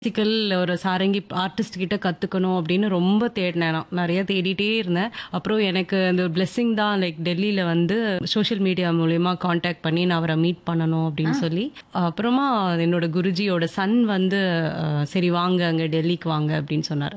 Classical ஒரு Sarangi artist கிட்ட கத்துக்கணும் அப்படின்னு ரொம்ப தேடினேன். நான் நிறைய தேடிட்டே இருந்தேன். அப்புறம் எனக்கு அந்த பிளெஸ்ஸிங் தான், லைக் டெல்லியில வந்து சோஷியல் மீடியா மூலியமா காண்டாக்ட் பண்ணி நான் அவரை மீட் பண்ணணும் அப்படின்னு சொல்லி, அப்புறமா என்னோட குருஜியோட சன் வந்து சரி வாங்க அங்க டெல்லிக்கு வாங்க அப்படின்னு சொன்னாரு.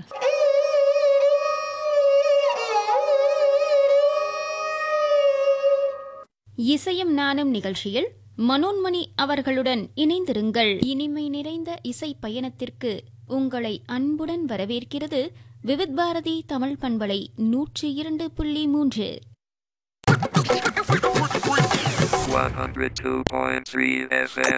இசையும் நானும் நிகழ்ச்சியில் மனோன்மணி அவர்களுடன் இணைந்திருங்கள். இனிமை நிறைந்த இசை பயணத்திற்கு உங்களை அன்புடன் வரவேற்கிறது விவித் பாரதி தமிழ் பண்பலை 102.3. 102.3 FM.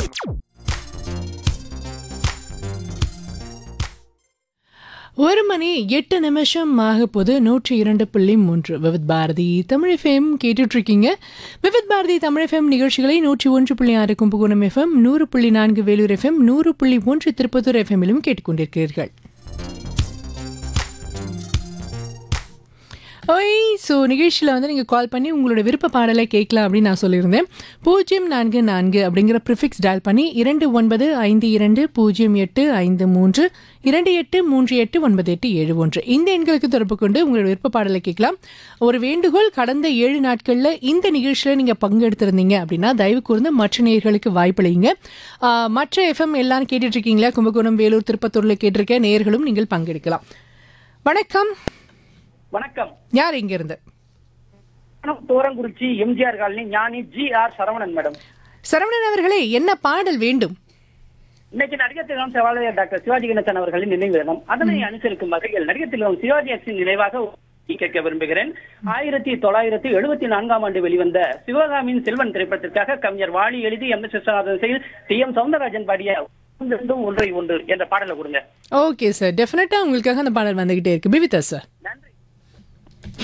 ஒரு மணி 8 நிமிஷம் ஆக போது 102.3 விவித் பாரதி தமிழ் எஃப்எம் கேட்டுட்டு இருக்கீங்க. விவித் பாரதி தமிழ் எஃப்எம் நிகழ்ச்சிகளை 101.6 கும்பகோணம் எஃப்எம், 100.4 வேலூர் எஃப்எம், 100.1 திருப்பத்தூர் எஃப்எம்மிலும் கேட்டுக்கொண்டிருக்கிறீர்கள். ஸோ நிகழ்ச்சியில் வந்து நீங்கள் கால் பண்ணி உங்களோட விருப்ப பாடலை கேட்கலாம் அப்படின்னு நான் சொல்லியிருந்தேன். 044 அப்படிங்கிற ப்ரிஃபிக்ஸ் டயல் பண்ணி 29520853 28389871 இந்த எண்களுக்கு தொடர்பு கொண்டு உங்களோட விருப்ப பாடலை கேட்கலாம். ஒரு வேண்டுகோள், கடந்த 7 நாட்களில் இந்த நிகழ்ச்சியில் நீங்கள் பங்கெடுத்திருந்தீங்க அப்படின்னா தயவு கூர்ந்து மற்ற நேயர்களுக்கு வாய்ப்பளிங்க. மற்ற எஃப்எம் எல்லாரும் கேட்டுட்டு இருக்கீங்களா? கும்பகோணம், வேலூர், திருப்பத்தூரில் கேட்டிருக்க நேயர்களும் நீங்கள் பங்கெடுக்கலாம். வணக்கம். வணக்கம். யார் இங்க இருந்து? தோரங்குறிச்சி எம்ஜிஆர் காலனி ஞானி GR சரவணன் மேடம். சரவணன் அவர்களே, என்ன பாடல் வேண்டும்? இன்னைக்கு நடிகர் திலகம் சவாலர் டாக்டர் சிவாஜி கணேசன் அவர்களின் நினைவு தினம். அதனை அனுசரிக்கும் வகையில் நடிகர் திலகம் சிவாஜி எக்ஸின் நினைவாக கேட்க விரும்புகிறேன். 1974 ஆண்டு வெளிவந்த சிவகாமியின் செல்வன் திரைப்படத்திற்காக கவிஞர் வாலி எழுதி MS விஸ்வநாதன் செயல் TM சௌந்தரராஜன் பாடிய ஒன்றை ஒன்று என்ற பாடலை கொடுங்க. ஓகே சார், டெஃபினட்டா உங்களுக்காக அந்த பாடல் வந்துகிட்டே இருக்கு. பிவிதா சார்.